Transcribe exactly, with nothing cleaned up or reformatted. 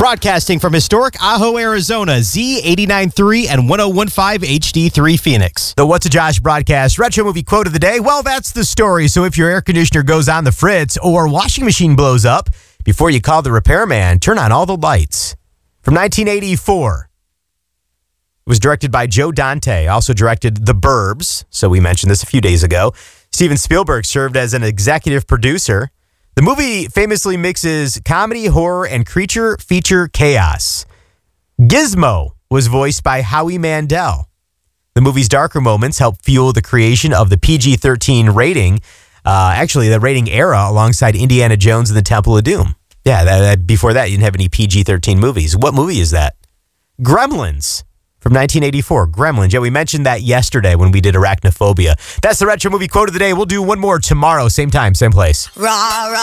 Broadcasting from historic Ajo, Arizona, Z eighty-nine point three and ten fifteen H D three Phoenix. The What's a Josh broadcast retro movie quote of the day. Well, that's the story. So if your air conditioner goes on the fritz or washing machine blows up, before you call the repairman, turn on all the lights. From nineteen eighty-four. It was directed by Joe Dante. Also directed The Burbs. So we mentioned this a few days ago. Steven Spielberg served as an executive producer. The movie famously mixes comedy, horror, and creature feature chaos. Gizmo was voiced by Howie Mandel. The movie's darker moments helped fuel the creation of the P G thirteen rating, uh, actually the rating era alongside Indiana Jones and the Temple of Doom. Yeah, that, that, before that, you didn't have any P G thirteen movies. What movie is that? Gremlins from nineteen eighty-four. Gremlins. Yeah, we mentioned that yesterday when we did Arachnophobia. That's the retro movie quote of the day. We'll do one more tomorrow, same time, same place. Rah, rah.